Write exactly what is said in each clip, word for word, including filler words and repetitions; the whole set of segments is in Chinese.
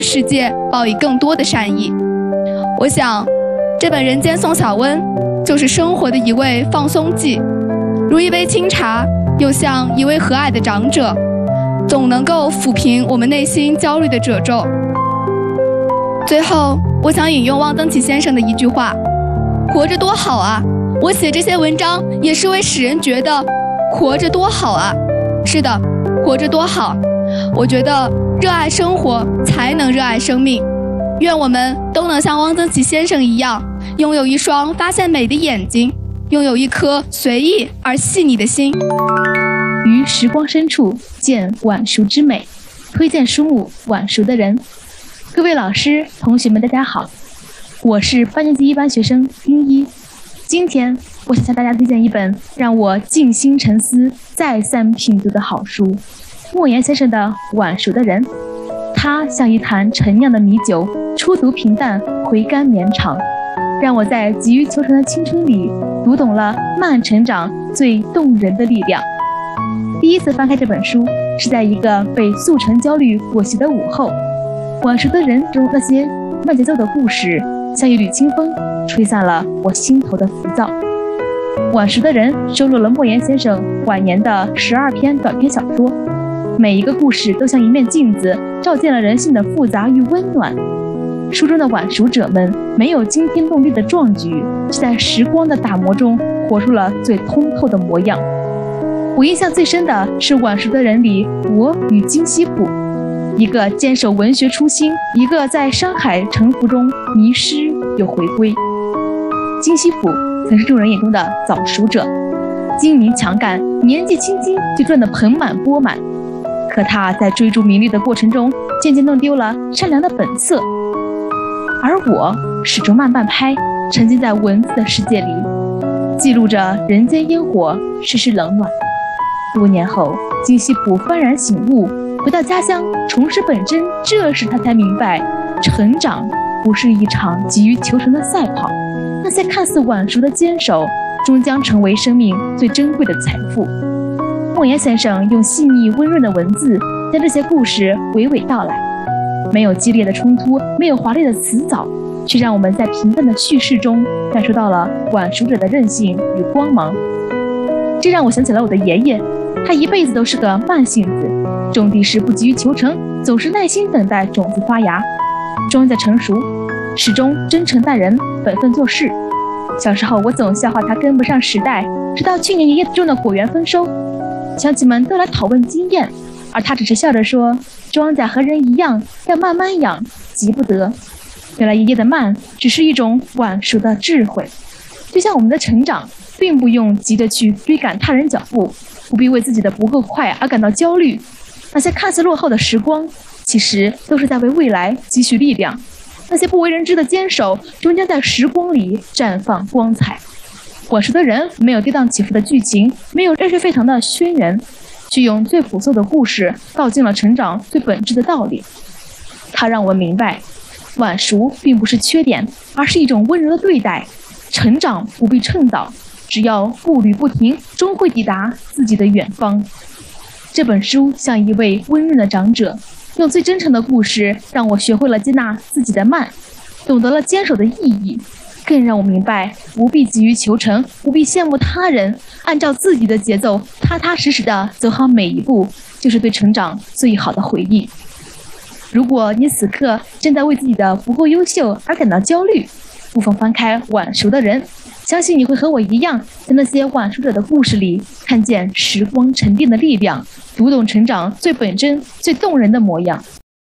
世界报以更多的善意。我想，这本《人间送小温》就是生活的一味放松剂，如一杯清茶，又像一位和蔼的长者，总能够抚平我们内心焦虑的褶皱。最后，我想引用汪曾祺先生的一句话：活着多好啊！我写这些文章也是为使人觉得活着多好啊。是的，活着多好。我觉得热爱生活才能热爱生命。愿我们都能像汪曾祺先生一样，拥有一双发现美的眼睛，拥有一颗随意而细腻的心。 于时光深处见晚熟之美，推荐书目《晚熟的人》。各位老师、同学们，大家好，我是八年级一班学生丁一。今天我想向大家推荐一本让我静心沉思、再三品读的好书——莫言先生的《晚熟的人》。它像一坛陈酿的米酒，初读平淡，回甘绵长，让我在急于求成的青春里读懂了慢成长最动人的力量。第一次翻开这本书，是在一个被速成焦虑裹挟的午后。晚熟的人中那些慢节奏的故事，像一缕清风，吹散了我心头的浮躁。晚熟的人收录了莫言先生晚年的十二篇短篇小说，每一个故事都像一面镜子，照见了人性的复杂与温暖。书中的晚熟者们没有惊天动地的壮举，却在时光的打磨中活出了最通透的模样。我印象最深的是晚熟的人里我与金西浦，一个坚守文学初心，一个在山海沉浮中迷失又回归。金西浦曾是众人眼中的早熟者，精明强干，年纪轻轻就赚得盆满钵满。可他在追逐名利的过程中，渐渐弄丢了善良的本色。而我始终慢半拍，沉浸在文字的世界里，记录着人间烟火，世事冷暖。多年后，金西浦幡然醒悟，回到家乡重拾本真，这时他才明白，成长不是一场急于求成的赛跑，那些看似晚熟的坚守，终将成为生命最珍贵的财富。莫言先生用细腻温润的文字，将这些故事娓娓道来，没有激烈的冲突，没有华丽的辞藻，却让我们在平淡的叙事中感受到了晚熟者的韧性与光芒。这让我想起了我的爷爷，他一辈子都是个慢性子，种地时不急于求成，总是耐心等待种子发芽，庄稼成熟，始终真诚待人，本分做事。小时候我总笑话他跟不上时代，直到去年爷爷种的果园丰收，乡亲们都来讨问经验，而他只是笑着说，庄稼和人一样，要慢慢养，急不得。原来爷爷的慢只是一种晚熟的智慧，就像我们的成长并不用急着去追赶他人脚步，不必为自己的不够快而感到焦虑。那些看似落后的时光，其实都是在为未来积蓄力量。那些不为人知的坚守，终将在时光里绽放光彩。晚熟的人没有跌宕起伏的剧情，没有热血沸腾的轩辕，却用最朴素的故事道尽了成长最本质的道理。它让我们明白，晚熟并不是缺点，而是一种温柔的对待。成长不必趁早，只要步履不停，终会抵达自己的远方。这本书像一位温润的长者，用最真诚的故事让我学会了接纳自己的慢，懂得了坚守的意义，更让我明白不必急于求成，不必羡慕他人，按照自己的节奏踏踏实实的走好每一步，就是对成长最好的回忆。如果你此刻正在为自己的不够优秀而感到焦虑，不妨翻开《晚熟的人》，相信你会和我一样，在那些晚熟者的故事里看见时光沉淀的力量，读懂成长最本真最动人的模样。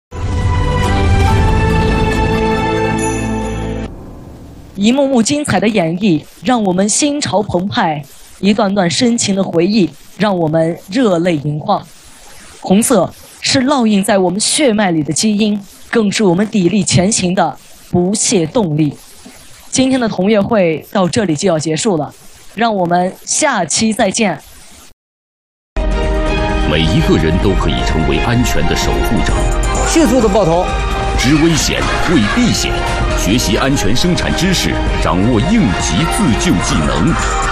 一幕幕精彩的演绎让我们心潮澎湃，一段段深情的回忆让我们热泪盈眶。红色是烙印在我们血脉里的基因，更是我们砥砺前行的不懈动力。今天的同乐会到这里就要结束了，让我们下期再见。 每一个人都可以成为安全的守护者， 迅速的爆头， 知危险为避险，学习安全生产知识，掌握应急自救技能。